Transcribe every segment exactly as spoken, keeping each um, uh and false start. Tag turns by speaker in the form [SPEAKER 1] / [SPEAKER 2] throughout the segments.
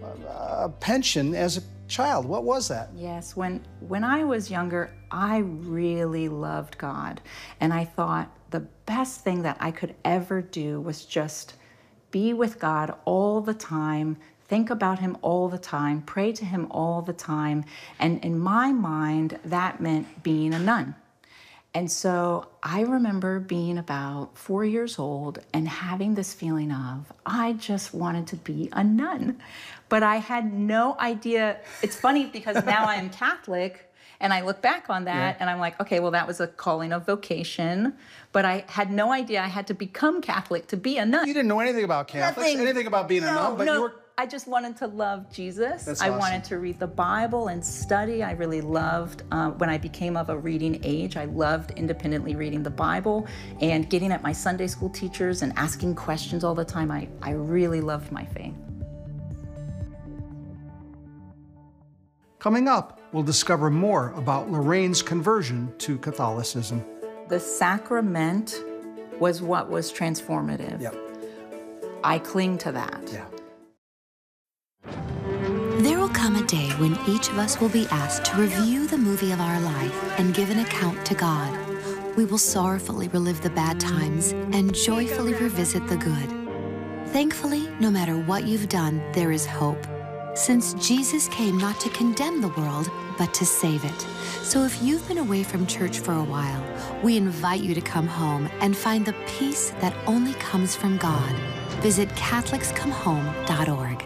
[SPEAKER 1] a pension as a child. What was that?
[SPEAKER 2] Yes, when, when I was younger, I really loved God. And I thought the best thing that I could ever do was just be with God all the time, think about him all the time, pray to him all the time. And in my mind, that meant being a nun. And so I remember being about four years old and having this feeling of, I just wanted to be a nun. But I had no idea. It's funny because now I'm Catholic and I look back on that yeah. and I'm like, okay, well, that was a calling of vocation. But I had no idea I had to become Catholic to be a nun.
[SPEAKER 1] You didn't know anything about Catholics,
[SPEAKER 2] Nothing.
[SPEAKER 1] anything about being
[SPEAKER 2] no,
[SPEAKER 1] a nun, but
[SPEAKER 2] no.
[SPEAKER 1] you were...
[SPEAKER 2] I just wanted to love Jesus.
[SPEAKER 1] That's
[SPEAKER 2] I
[SPEAKER 1] awesome.
[SPEAKER 2] wanted to read the Bible and study. I really loved, uh, when I became of a reading age, I loved independently reading the Bible and getting at my Sunday school teachers and asking questions all the time. I, I really loved my faith.
[SPEAKER 1] Coming up, we'll discover more about Lorraine's conversion to Catholicism.
[SPEAKER 2] The sacrament was what was transformative.
[SPEAKER 1] Yep.
[SPEAKER 2] I cling to that.
[SPEAKER 1] Yeah.
[SPEAKER 3] There will come a day when each of us will be asked to review the movie of our life and give an account to God. We will sorrowfully relive the bad times and joyfully revisit the good. Thankfully, no matter what you've done, there is hope, since Jesus came not to condemn the world, but to save it. So if you've been away from church for a while, we invite you to come home and find the peace that only comes from God. Visit Catholics Come Home dot org.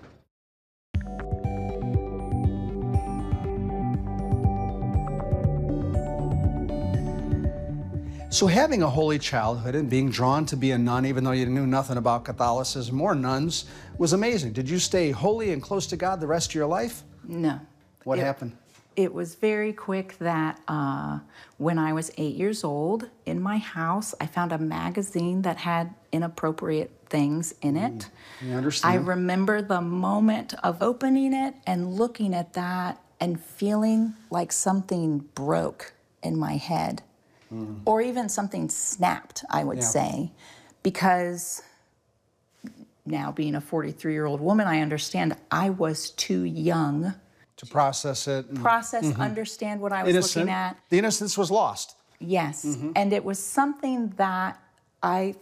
[SPEAKER 1] So having a holy childhood and being drawn to be a nun, even though you knew nothing about Catholicism or nuns, was amazing. Did you stay holy and close to God the rest of your life?
[SPEAKER 2] No.
[SPEAKER 1] What
[SPEAKER 2] it,
[SPEAKER 1] happened?
[SPEAKER 2] It was very quick that uh, when I was eight years old, in my house, I found a magazine that had inappropriate things in it.
[SPEAKER 1] Mm, I understand.
[SPEAKER 2] I remember the moment of opening it and looking at that and feeling like something broke in my head. Mm. Or even something snapped, I would yeah. say, because now being a forty-three-year-old woman, I understand I was too young
[SPEAKER 1] to process it. And,
[SPEAKER 2] process,
[SPEAKER 1] mm-hmm.
[SPEAKER 2] understand what I was
[SPEAKER 1] Innocent.
[SPEAKER 2] looking at.
[SPEAKER 1] The innocence was lost.
[SPEAKER 2] Yes,
[SPEAKER 1] mm-hmm.
[SPEAKER 2] and it was something that I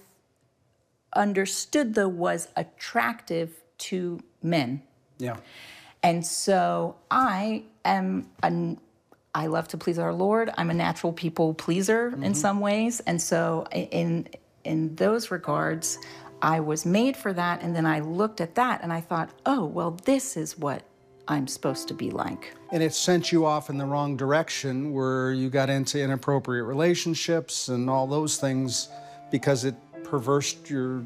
[SPEAKER 2] understood, though, was attractive to men.
[SPEAKER 1] Yeah.
[SPEAKER 2] And so I am an I love to please our Lord. I'm a natural people pleaser mm-hmm. in some ways. And so in, in those regards, I was made for that. And then I looked at that and I thought, oh, well, this is what I'm supposed to be like.
[SPEAKER 1] And it sent you off in the wrong direction where you got into inappropriate relationships and all those things because it perversed your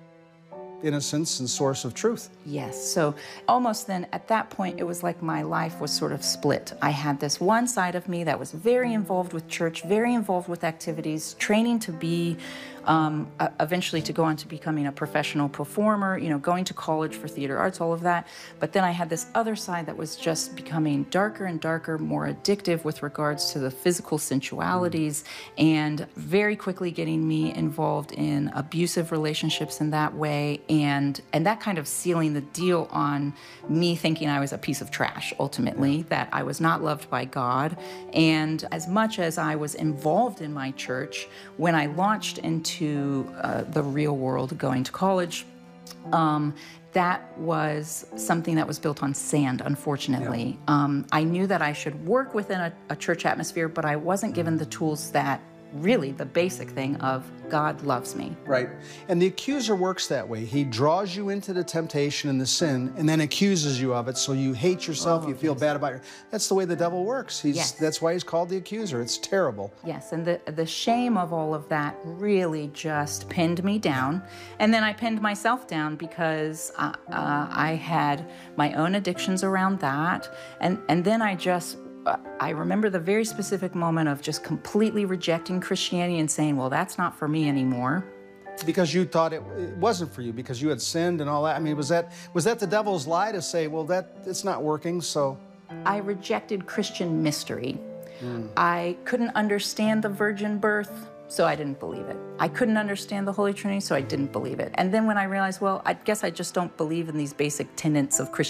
[SPEAKER 1] innocence and source of truth.
[SPEAKER 2] Yes, so almost then at that point it was like my life was sort of split. I had this one side of me that was very involved with church, very involved with activities, training to be, um, uh, eventually to go on to becoming a professional performer, you know, going to college for theater arts, all of that. But then I had this other side that was just becoming darker and darker, more addictive with regards to the physical sensualities, mm. and very quickly getting me involved in abusive relationships in that way. And and that kind of sealing the deal on me thinking I was a piece of trash, ultimately, that I was not loved by God. And as much as I was involved in my church, when I launched into uh, the real world, going to college, um, that was something that was built on sand, unfortunately. Yeah. Um, I knew that I should work within a, a church atmosphere, but I wasn't given the tools that really the basic thing of God loves me.
[SPEAKER 1] Right. And the accuser works that way. He draws you into the temptation and the sin and then accuses you of it, so you hate yourself, oh, you feel yes. bad about it. That's the way the devil works. He's, yes. That's why he's called the accuser. It's terrible.
[SPEAKER 2] Yes, and the, the shame of all of that really just pinned me down. And then I pinned myself down because uh, uh, I had my own addictions around that. And, and then I just I remember the very specific moment of just completely rejecting Christianity and saying, well, that's not for me anymore.
[SPEAKER 1] Because you thought it, it wasn't for you, because you had sinned and all that. I mean, was that was that the devil's lie to say, well, that it's not working, so?
[SPEAKER 2] I rejected Christian mystery. Mm. I couldn't understand the virgin birth, so I didn't believe it. I couldn't understand the Holy Trinity, so I didn't believe it. And then when I realized, well, I guess I just don't believe in these basic tenets of Christianity,